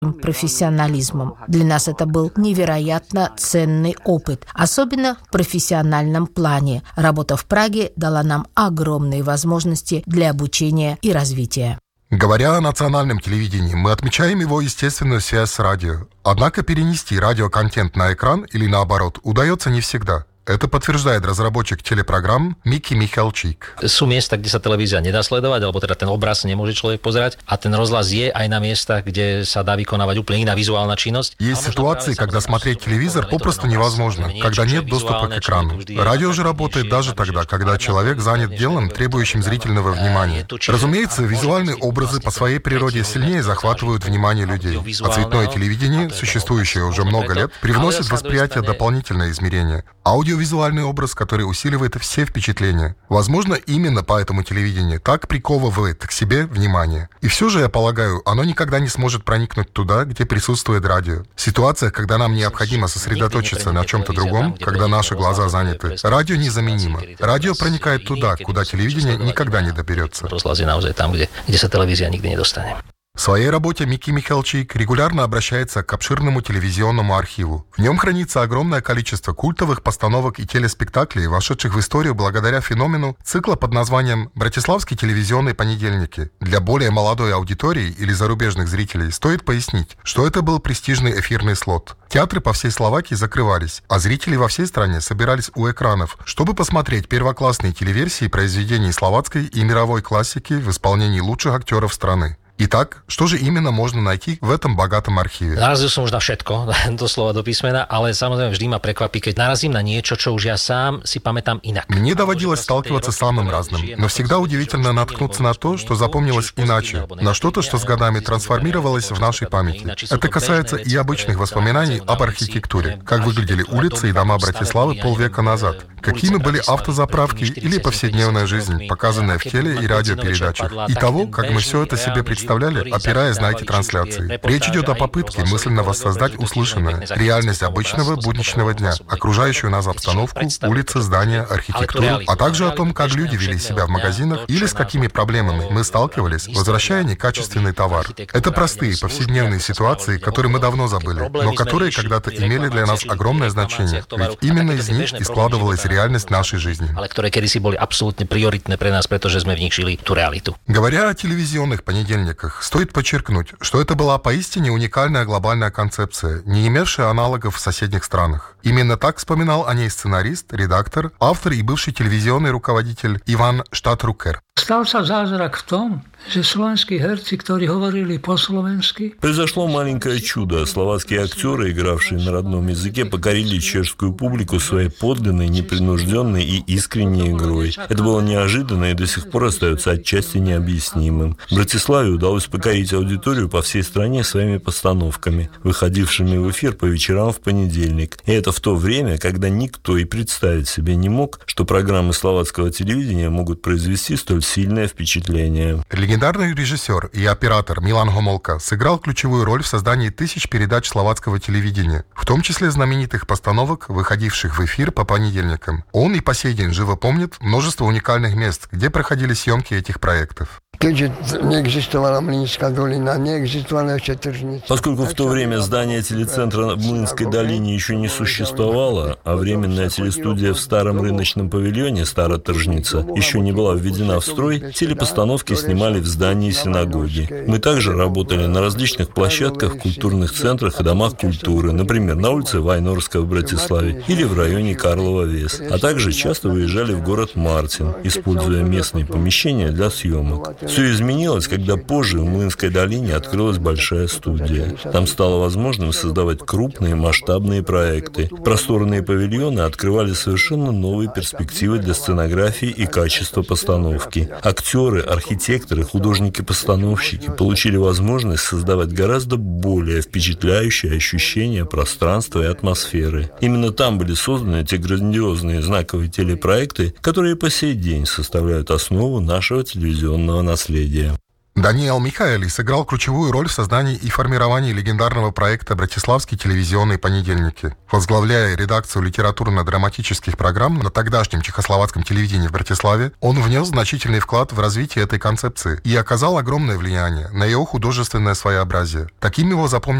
профессионализмом. Для нас это был невероятно ценный опыт, особенно в профессиональном плане. Работа в Праге дала нам огромные возможности для обучения и развития. Говоря о национальном телевидении, мы отмечаем его естественную связь с радио. Однако перенести радиоконтент на экран или наоборот удается не всегда. Это подтверждает разработчик телепрограмм Микки Michalčík. Sú miesta, kde sa televízia nedá sledovať, alebo teda ten obraz nemôže človek pozerať, a ten rozhlas je aj na miestach, kde sa dá vykonávať úplne иная визуальная činnosť. Есть ситуации, когда смотреть телевизор попросту невозможно, когда нет доступа к экрану. Радио же работает даже тогда, когда человек занят делом, требующим зрительного внимания. Разумеется, визуальные образы по своей природе сильнее захватывают внимание людей, а цветное телевидение, существующее уже много лет, привносит в восприятие дополнительное измерение. Аудиовизуальный образ, который усиливает все впечатления. Возможно, именно поэтому телевидение так приковывает к себе внимание. И все же, я полагаю, оно никогда не сможет проникнуть туда, где присутствует радио. В ситуациях, когда нам необходимо сосредоточиться на чем-то другом, когда наши глаза заняты, радио незаменимо. Радио проникает туда, куда телевидение никогда не доберется. В своей работе Микки Michalčík регулярно обращается к обширному телевизионному архиву. В нем хранится огромное количество культовых постановок и телеспектаклей, вошедших в историю благодаря феномену цикла под названием «Братиславские телевизионные понедельники». Для более молодой аудитории или зарубежных зрителей стоит пояснить, что это был престижный эфирный слот. Театры по всей Словакии закрывались, а зрители во всей стране собирались у экранов, чтобы посмотреть первоклассные телеверсии произведений словацкой и мировой классики в исполнении лучших актеров страны. Итак, что же именно можно найти в этом богатом архиве? Narazil som už na všetko, doslova do písmena, ale samozrejme vždy ma prekvapí, keď narazím na niečo, čo už ja sám si pamätám inak. Мне доводилось сталкиваться с самым разным, но всегда удивительно наткнуться на то, что запомнилось иначе, на что-то, что с годами трансформировалось в нашей памяти. Это касается и обычных воспоминаний об архитектуре, как выглядели улицы и дома Братиславы полвека назад, какими были автозаправки или повседневная жизнь, показанная в теле- и радиопередачах, и того, как мы все это себе представляли, опираясь на эти трансляции. Речь идет о попытке мысленно воссоздать услышанное, реальность обычного будничного дня, окружающую нас обстановку, улицы, здания, архитектуру, а также о том, как люди вели себя в магазинах или с какими проблемами мы сталкивались, возвращая некачественный товар. Это простые повседневные ситуации, которые мы давно забыли, но которые когда-то имели для нас огромное значение, ведь именно из них и складывалась реальность нашей жизни. Говоря о телевизионных понедельниках, стоит подчеркнуть, что это была поистине уникальная глобальная концепция, не имевшая аналогов в соседних странах. Именно так вспоминал о ней сценарист, редактор, автор и бывший телевизионный руководитель Иван Штатрукер. Stal sa zázrak v tom, že slovenskí herci, ktorí hovorili po slovensky... Произошло маленькое чудо. Словацкие актеры, игравшие на родном языке, покорили чешскую публику своей подлинной, непринужденной и искренней игрой. Это было неожиданно и до сих пор остается отчасти необъяснимым. Братиславе удалось покорить аудиторию по всей стране своими постановками, выходившими в эфир по вечерам в понедельник. И это в то время, когда никто и представить себе не мог, что программы словацкого телевидения могут произвести столь сильное впечатление. Легендарный режиссер и оператор Милан Хомолка сыграл ключевую роль в создании тысяч передач словацкого телевидения, в том числе знаменитых постановок, выходивших в эфир по понедельникам. Он и по сей день живо помнит множество уникальных мест, где проходили съемки этих проектов. Поскольку в то время здание телецентра в Млынской долине еще не существовало, а временная телестудия в старом рыночном павильоне «Старая Тržnica» еще не была введена в строй, телепостановки снимали в здании синагоги. Мы также работали на различных площадках, культурных центрах и домах культуры, например, на улице Вайнорска в Братиславе или в районе Карлова Вес, а также часто выезжали в город Мартин, используя местные помещения для съемок. Все изменилось, когда позже в Млынской долине открылась большая студия. Там стало возможным создавать крупные масштабные проекты. Просторные павильоны открывали совершенно новые перспективы для сценографии и качества постановки. Актеры, архитекторы, художники-постановщики получили возможность создавать гораздо более впечатляющие ощущения пространства и атмосферы. Именно там были созданы те грандиозные знаковые телепроекты, которые по сей день составляют основу нашего телевизионного наследия. Даниэл Михаэли сыграл ключевую роль в создании и формировании легендарного проекта «Братиславские телевизионные понедельники». Возглавляя редакцию литературно-драматических программ на тогдашнем чехословацком телевидении в Братиславе, он внес значительный вклад в развитие этой концепции и оказал огромное влияние на ее художественное своеобразие. Таким его запомнил